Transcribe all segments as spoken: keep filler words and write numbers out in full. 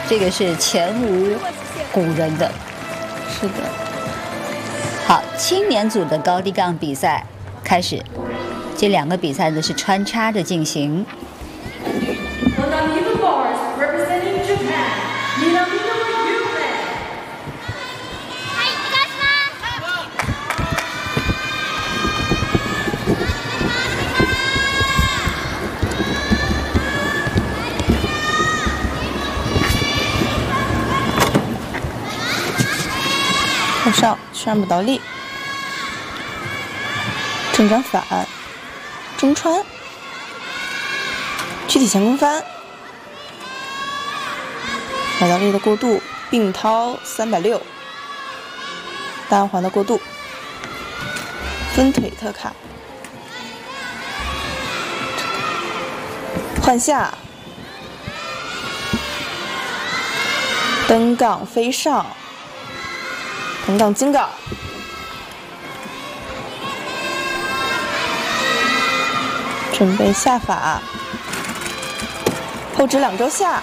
这个是前无古人的。 是的。 好，青年组的高低杠比赛开始，这两个比赛呢是穿插着进行。 向上旋不倒立，正转反，中穿，躯体前空翻，摆倒立的过渡，并掏三百六，单环的过渡，分腿特卡，换下，登杠飞上。横杠金杠，准备下法，后指两周下，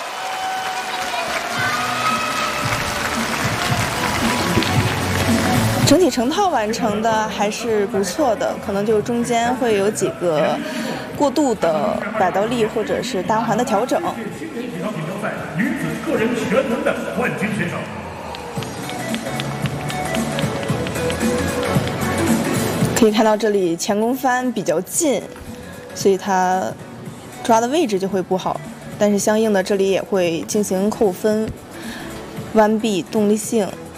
整体成套完成的还是不错的，可能就中间会有几个过渡的摆倒立或者是单环的调整。 体操锦标赛女子个人全能的冠军选手。 可以看到这里前空翻比较近，所以他抓的位置就会不好，但是相应的这里也会进行扣分，弯臂动力性